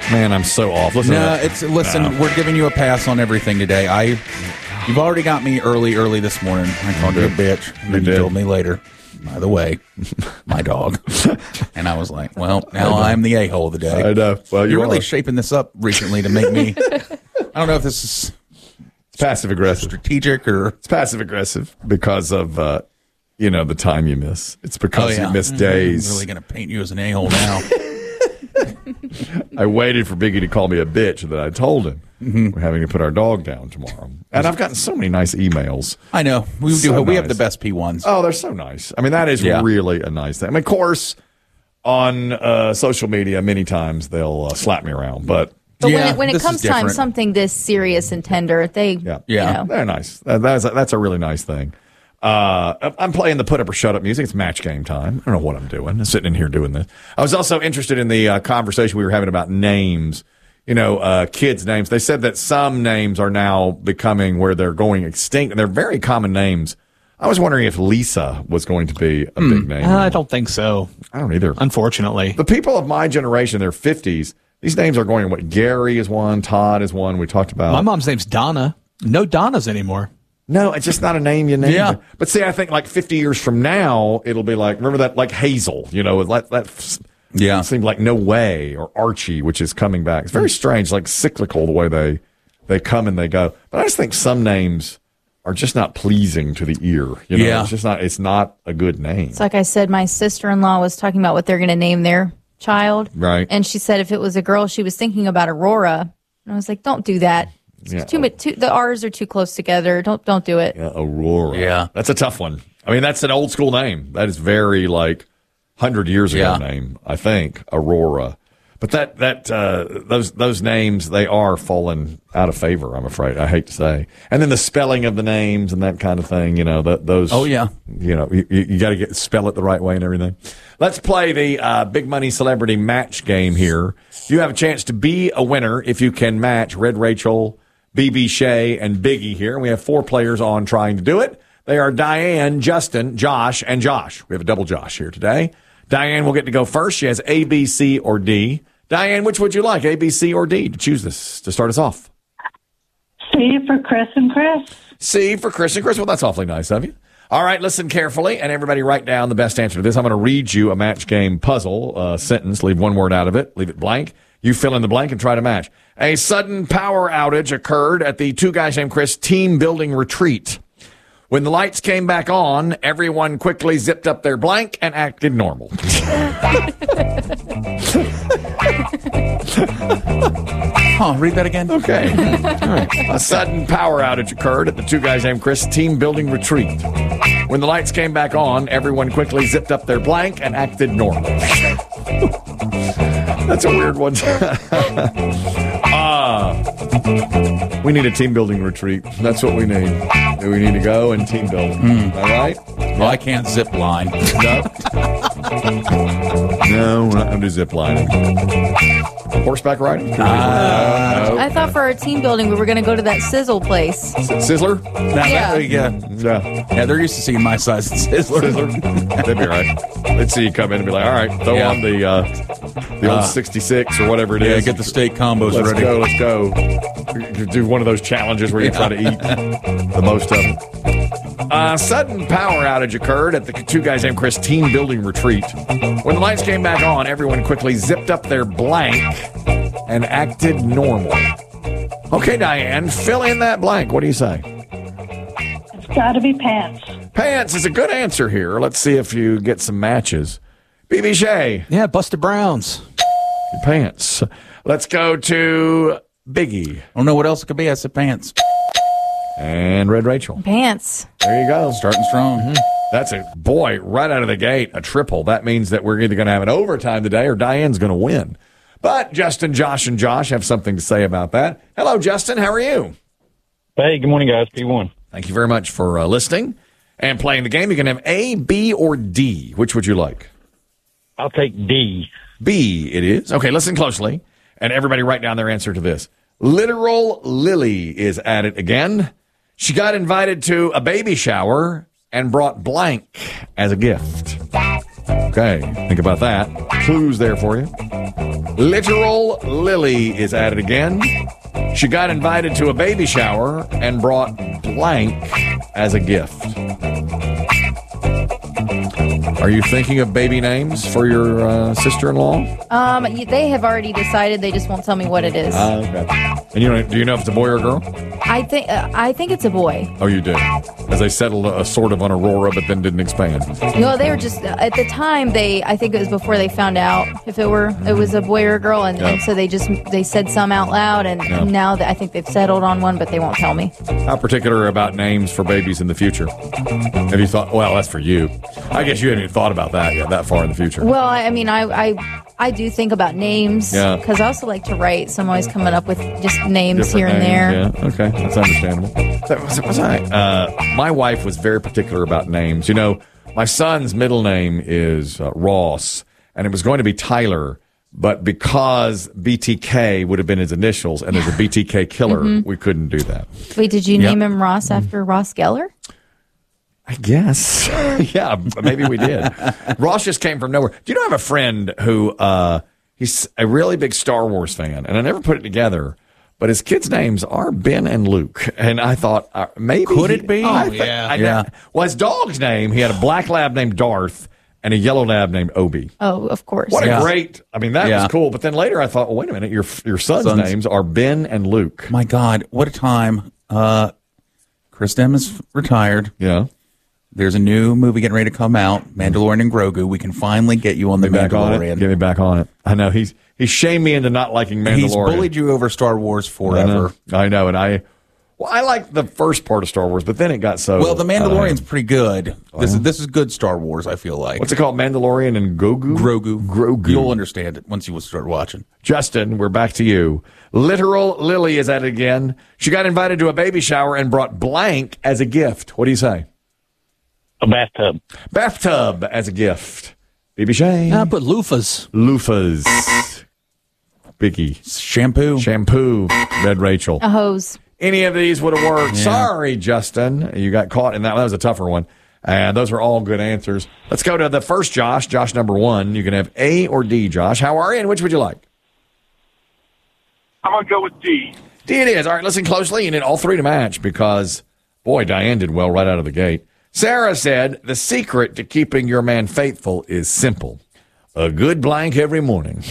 Man, I'm so off. Listen, we're giving you a pass on everything today. You've already got me early this morning. I called you a bitch. And then you told me later, by the way, my dog. And I was like, well, now I'm the a-hole of the day. I know. Well, you're really shaping this up recently to make me. I don't know if this is passive aggressive, strategic, or it's passive aggressive because of the time you miss. It's because you miss days. I'm really going to paint you as an a-hole now. I waited for Biggie to call me a bitch, and then I told him we're having to put our dog down tomorrow. And I've gotten so many nice emails. I know. We have the best P1s. Oh, they're so nice. I mean, that is really a nice thing. I mean, of course, on social media, many times they'll slap me around, but when it comes time something this serious and tender, they're nice. That's a really nice thing. I'm playing the put up or shut up music. It's match game time. I don't know what I'm doing. I'm sitting in here doing this. I was also interested in the conversation we were having about names. Kids' names. They said that some names are now becoming where they're going extinct, and they're very common names. I was wondering if Lisa was going to be a big name. I don't think so. I don't either. Unfortunately. The people of my generation, their 50s, these names are going, Gary is one, Todd is one, we talked about. My mom's name's Donna. No Donnas anymore. No, it's just not a name you name. Yeah. But see, I think like 50 years from now, it'll be like, remember that, like Hazel, that seemed like no way, or Archie, which is coming back. It's very strange, like cyclical the way they come and they go. But I just think some names are just not pleasing to the ear. It's not a good name. It's like I said, my sister-in-law was talking about what they're going to name their child. Right. And she said if it was a girl, she was thinking about Aurora. And I was like, don't do that. The R's are too close together. Don't do it. Yeah, Aurora. Yeah. That's a tough one. I mean, that's an old school name. That is very 100 years ago name, I think, Aurora. But those names, they are falling out of favor, I'm afraid. I hate to say. And then the spelling of the names and that kind of thing, those. Oh, yeah. You got to spell it the right way and everything. Let's play the Big Money Celebrity Match game here. You have a chance to be a winner if you can match Red Rachel, BB Shea, and Biggie here. And we have 4 players on trying to do it. They are Diane, Justin, Josh, and Josh. We have a double Josh here today. Diane will get to go first. She has A, B, C, or D. Diane, which would you like, A, B, C, or D, to choose this to start us off? C for Chris and Chris. C for Chris and Chris. Well, that's awfully nice of you. All right, listen carefully, and everybody write down the best answer to this. I'm going to read you a match game puzzle sentence. Leave one word out of it. Leave it blank. You fill in the blank and try to match. A sudden power outage occurred at the Two Guys Named Chris team building retreat. When the lights came back on, everyone quickly zipped up their blank and acted normal. Read that again. Okay. All right. A sudden power outage occurred at the Two Guys Named Chris team building retreat. When the lights came back on, everyone quickly zipped up their blank and acted normal. That's a weird one. We need a team building retreat. That's what we need. We need to go and team build. All right? Well, I can't zip line. No, we're not going to do zip lining. Horseback riding? No. I thought for our team building we were going to go to that Sizzle place. Sizzler? Yeah, they're used to seeing my size at Sizzler. They'd be all right. They'd see you come in and be like, all right, throw on the old 66 or whatever it is. Yeah, get the steak combos ready. Let's go. Do one of those challenges where you try to eat the most of them. A sudden power outage occurred at the Two Guys Named Chris team building retreat. When the lights came back on, everyone quickly zipped up their blank and acted normal. Okay, Diane, fill in that blank. What do you say? It's got to be pants. Pants is a good answer here. Let's see if you get some matches. BB Shea. Yeah, Buster Browns. Pants. Let's go to Biggie. I don't know what else it could be. I said pants. And Red Rachel. Pants. There you go. Starting strong. Mm-hmm. That's right out of the gate, a triple. That means that we're either going to have an overtime today or Diane's going to win. But Justin, Josh, and Josh have something to say about that. Hello, Justin. How are you? Hey, good morning, guys. P1. Thank you very much for listening and playing the game. You can have A, B, or D. Which would you like? I'll take D. B it is. Okay, listen closely. And everybody write down their answer to this. Literal Lily is at it again. She got invited to a baby shower and brought blank as a gift. Okay, think about that. Clues there for you. Literal Lily is at it again. She got invited to a baby shower and brought blank as a gift. Are you thinking of baby names for your sister-in-law? They have already decided. They just won't tell me what it is. Okay. And do you know if it's a boy or a girl? I think it's a boy. Oh, you do? As they settled sort of on Aurora, but then didn't expand. No, they were just at the time. I think it was before they found out if it was a boy or a girl, and so they said some out loud, and now I think they've settled on one, but they won't tell me. How particular about names for babies in the future? Have you thought? Well, that's for you. I guess you haven't even thought about that yet, that far in the future. Well, I mean, I do think about names because I also like to write, so I'm always coming up with just names Different here and there. Yeah, okay, that's understandable. My wife was very particular about names. You know, my son's middle name is Ross, and it was going to be Tyler, but because BTK would have been his initials, and there's a BTK killer, we couldn't do that. Wait, did you name him Ross after Ross Geller? I guess. Yeah, maybe we did. Ross just came from nowhere. Do you know I have a friend who he's a really big Star Wars fan, and I never put it together, but his kids' names are Ben and Luke. And I thought, maybe. Could it be? Yeah. Well, his dog's name, he had a black lab named Darth and a yellow lab named Obi. Oh, of course. What a great, that was cool. But then later I thought, well, wait a minute, your son's names are Ben and Luke. My God, what a time. Chris Dem is retired. Yeah. There's a new movie getting ready to come out, Mandalorian and Grogu. We can finally get you on the Mandalorian. Get me back on it. I know he's shamed me into not liking Mandalorian. He's bullied you over Star Wars forever. I know, and I like the first part of Star Wars, but then it got so. Well, the Mandalorian's pretty good. This is good Star Wars. I feel like. What's it called? Mandalorian and Grogu. You'll understand it once you start watching. Justin, we're back to you. Literal Lily is at it again. She got invited to a baby shower and brought blank as a gift. What do you say? A bathtub. Bathtub as a gift. BB Shane. I put loofahs. Loofahs. Biggie. Shampoo. Red Rachel. A hose. Any of these would have worked. Yeah. Sorry, Justin. You got caught in that. That was a tougher one. And those are all good answers. Let's go to the first Josh. Josh number 1. You can have A or D, Josh. How are you, and which would you like? I'm going to go with D. D it is. All right, listen closely. You need all three to match because, boy, Diane did well right out of the gate. Sarah said, the secret to keeping your man faithful is simple. A good blank every morning.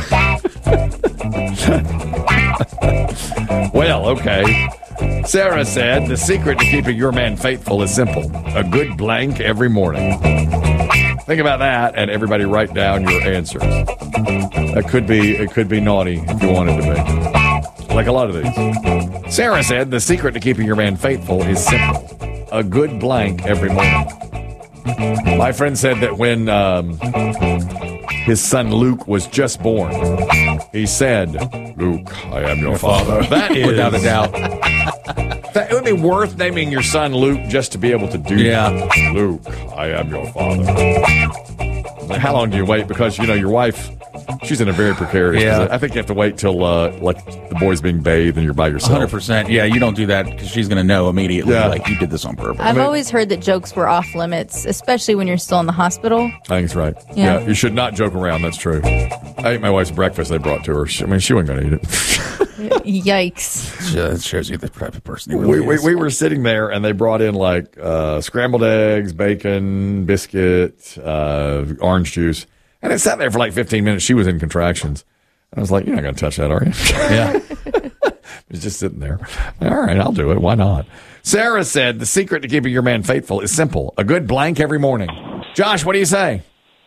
Well, okay. Sarah said, the secret to keeping your man faithful is simple. A good blank every morning. Think about that, and everybody write down your answers. It could be naughty if you wanted to be. Like a lot of these. Sarah said, the secret to keeping your man faithful is simple. A good blank every morning. My friend said that when his son Luke was just born, he said, Luke, I am your father. That is, without a doubt. It would be worth naming your son Luke just to be able to do that. Luke, I am your father. Like, how long do you wait? Because, your wife, she's in a very precarious position. I think you have to wait till the boy's being bathed and you're by yourself. 100%. Yeah, you don't do that because she's going to know immediately like you did this on purpose. I've always heard that jokes were off limits, especially when you're still in the hospital. I think it's right. Yeah. You should not joke around. That's true. I ate my wife's breakfast they brought to her. She wasn't going to eat it. Yikes. That shows you the type of person he really is. We were sitting there and they brought in scrambled eggs, bacon, biscuit, orange juice. And it sat there for 15 minutes. She was in contractions. I was like, you're not going to touch that, are you? Yeah. It's just sitting there. All right, I'll do it. Why not? Sarah said, the secret to keeping your man faithful is simple. A good blank every morning. Josh, what do you say?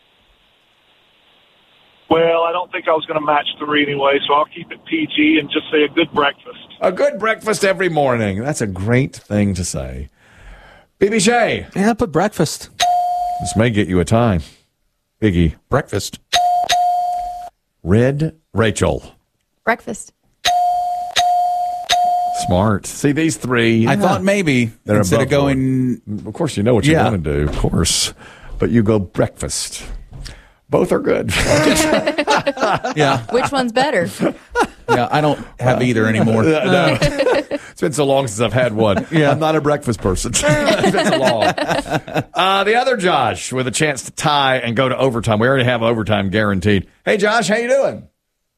Well, I don't think I was going to match 3 anyway, so I'll keep it PG and just say a good breakfast. A good breakfast every morning. That's a great thing to say. BB Shay. Yeah, I put breakfast. This may get you a tie. Biggie. Breakfast. Red Rachel. Breakfast. Smart. See, these three. I thought maybe instead of going. Of course, you know what you want to do, of course. But you go breakfast. Both are good. Yeah. Which one's better? Yeah, I don't have either anymore. No. It's been so long since I've had one. Yeah. I'm not a breakfast person. It's been so long. The other Josh with a chance to tie and go to overtime. We already have overtime guaranteed. Hey, Josh, how you doing?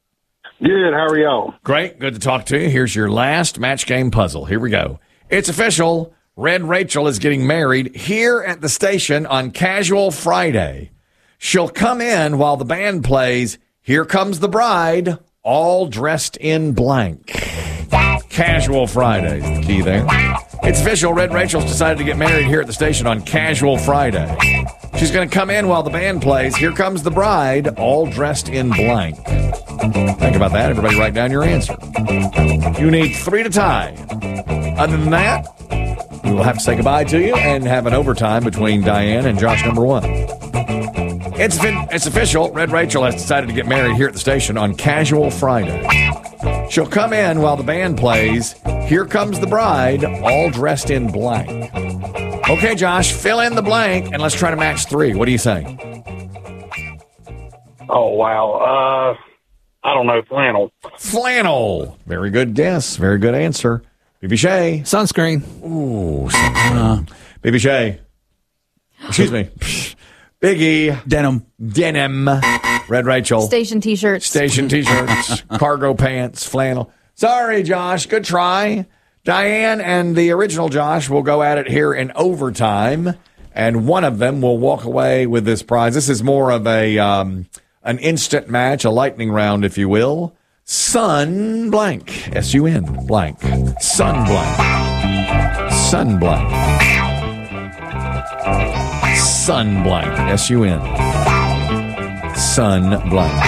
Good. How are y'all? Great. Good to talk to you. Here's your last match game puzzle. Here we go. It's official. Red Rachel is getting married here at the station on Casual Friday. She'll come in while the band plays Here Comes the Bride, all dressed in blank. Casual Friday is the key there. It's official. Red Rachel's decided to get married here at the station on Casual Friday. She's going to come in while the band plays Here Comes the Bride, all dressed in blank. Think about that. Everybody write down your answer. You need 3 to tie. Other than that, we will have to say goodbye to you and have an overtime between Diane and Josh number 1. It's official. Red Rachel has decided to get married here at the station on Casual Friday. She'll come in while the band plays Here Comes the Bride, all dressed in blank. Okay, Josh, fill in the blank, and let's try to match 3. What do you say? Oh, wow. I don't know. Flannel. Flannel. Very good guess. Very good answer. BB Shea. Sunscreen. Ooh, sunscreen. BB Shea. Excuse me. Biggie. Denim. Red Rachel. Station T-shirts. Station T-shirts. Cargo pants. Flannel. Sorry, Josh. Good try. Diane and the original Josh will go at it here in overtime, and one of them will walk away with this prize. This is more of a an instant match, a lightning round, if you will. Sun blank. S-U-N blank. Sun blank. Sun blank. Sun blank. S-U-N. Sun blank.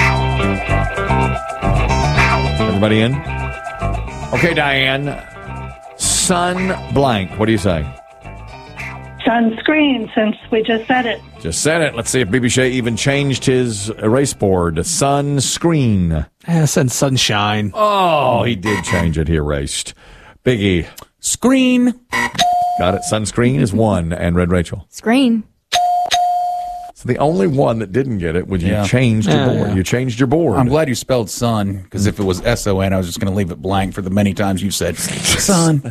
Everybody in? Okay, Diane. Sun blank. What do you say? Sunscreen, since we just said it. Just said it. Let's see if BB Shea even changed his erase board. Sunscreen. Sunshine. Oh, he did change it. He erased. Biggie. Screen. Got it. Sunscreen is 1, and Red Rachel. Screen. So the only one that didn't get it was you changed your board. Yeah. You changed your board. I'm glad you spelled sun, because if it was S-O-N, I was just going to leave it blank for the many times you said sun.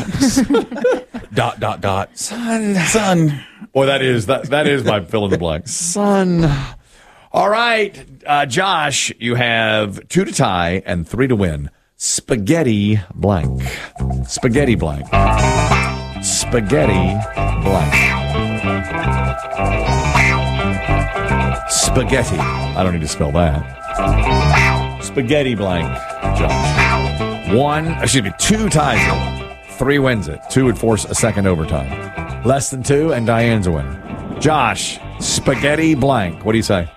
dot. Sun. Boy, that is my fill in the blank. Sun. All right, Josh, you have 2 to tie and 3 to win. Spaghetti blank. Spaghetti blank. Spaghetti blank. Spaghetti. I don't need to spell that. Spaghetti blank, Josh. 2 ties it. 3 wins it. 2 would force a second overtime. Less than 2, and Diane's a winner. Josh, spaghetti blank. What do you say?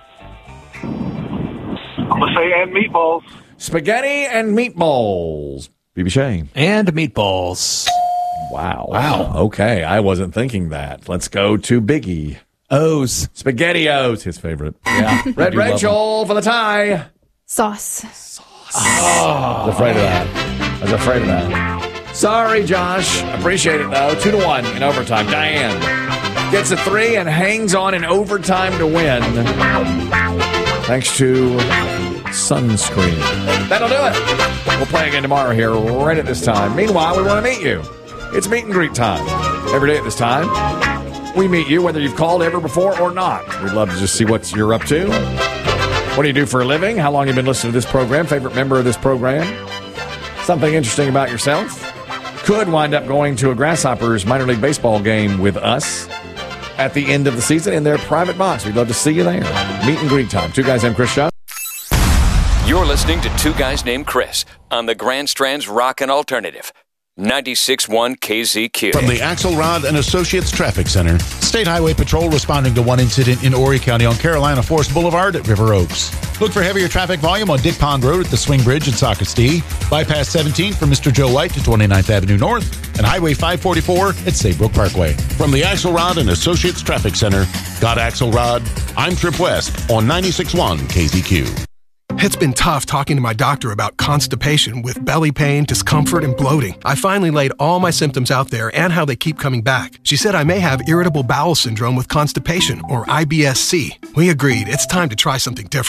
I'm going to say and meatballs. Spaghetti and meatballs. BB Shea. And meatballs. Wow. Okay, I wasn't thinking that. Let's go to Biggie. O's. SpaghettiOs, his favorite. Yeah. Red Rachel for the tie. Sauce. I was afraid of that. Sorry, Josh. Appreciate it, though. 2-1 in overtime. Diane gets a 3 and hangs on in overtime to win. Thanks to sunscreen. That'll do it. We'll play again tomorrow here right at this time. Meanwhile, we want to meet you. It's meet and greet time. Every day at this time, we meet you whether you've called ever before or not. We'd love to just see what you're up to. What do you do for a living? How long have you been listening to this program? Favorite member of this program? Something interesting about yourself? Could wind up going to a Grasshoppers minor league baseball game with us at the end of the season in their private box. We'd love to see you there. Meet and greet time. 2 guys named Chris Shaw. You're listening to 2 Guys Named Chris on the Grand Strand's Rockin' Alternative. 96.1 KZQ. From the Axelrod and Associates Traffic Center, State Highway Patrol responding to one incident in Horry County on Carolina Forest Boulevard at River Oaks. Look for heavier traffic volume on Dick Pond Road at the Swing Bridge in Socastee, Bypass 17 from Mr. Joe White to 29th Avenue North, and Highway 544 at Saybrook Parkway. From the Axelrod and Associates Traffic Center, got Axelrod, I'm Trip West on 96.1 KZQ. It's been tough talking to my doctor about constipation with belly pain, discomfort, and bloating. I finally laid all my symptoms out there and how they keep coming back. She said I may have irritable bowel syndrome with constipation, or IBS-C. We agreed it's time to try something different.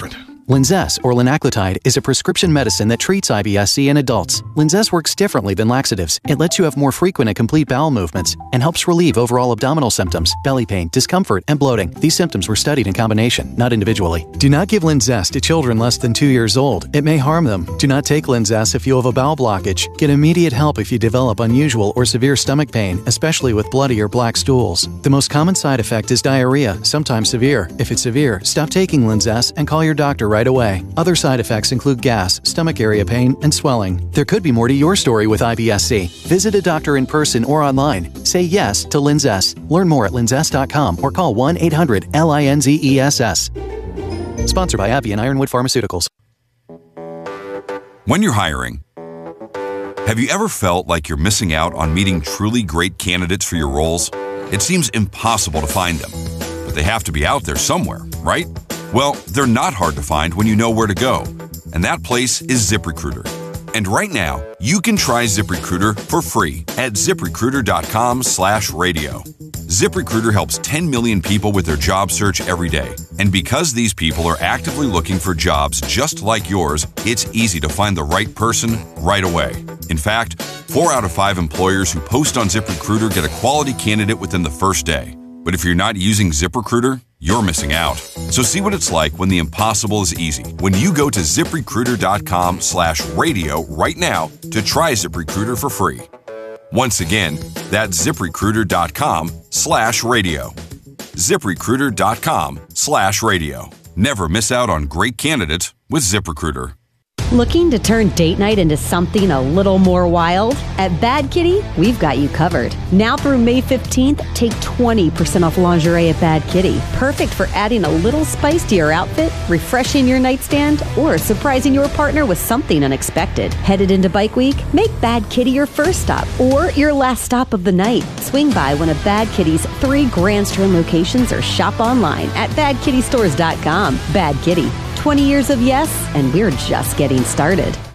Linzess, or linaclotide, is a prescription medicine that treats IBS-C in adults. Linzess works differently than laxatives. It lets you have more frequent and complete bowel movements and helps relieve overall abdominal symptoms, belly pain, discomfort, and bloating. These symptoms were studied in combination, not individually. Do not give Linzess to children less than 2 years old. It may harm them. Do not take Linzess if you have a bowel blockage. Get immediate help if you develop unusual or severe stomach pain, especially with bloody or black stools. The most common side effect is diarrhea, sometimes severe. If it's severe, stop taking Linzess and call your doctor right away. Other side effects include gas, stomach area pain, and swelling. There could be more to your story with IBS-C. Visit a doctor in person or online. Say yes to Linzess. Learn more at linzess.com or call 1-800-LINZESS. Sponsored by AbbVie and Ironwood Pharmaceuticals. When you're hiring, have you ever felt like you're missing out on meeting truly great candidates for your roles? It seems impossible to find them, but they have to be out there somewhere, right? Well, they're not hard to find when you know where to go, and that place is ZipRecruiter. And right now, you can try ZipRecruiter for free at ZipRecruiter.com/radio. ZipRecruiter helps 10 million people with their job search every day. And because these people are actively looking for jobs just like yours, it's easy to find the right person right away. In fact, 4 out of 5 employers who post on ZipRecruiter get a quality candidate within the first day. But if you're not using ZipRecruiter, you're missing out. So see what it's like when the impossible is easy. When you go to ZipRecruiter.com/radio right now to try ZipRecruiter for free. Once again, that's ZipRecruiter.com/radio. ZipRecruiter.com/radio. Never miss out on great candidates with ZipRecruiter. Looking to turn date night into something a little more wild? At Bad Kitty, we've got you covered. Now through May 15th, take 20% off lingerie at Bad Kitty. Perfect for adding a little spice to your outfit, refreshing your nightstand, or surprising your partner with something unexpected. Headed into Bike Week? Make Bad Kitty your first stop or your last stop of the night. Swing by one of Bad Kitty's 3 Grand Strand locations or shop online at badkittystores.com. Bad Kitty. 20 years of yes, and we're just getting started.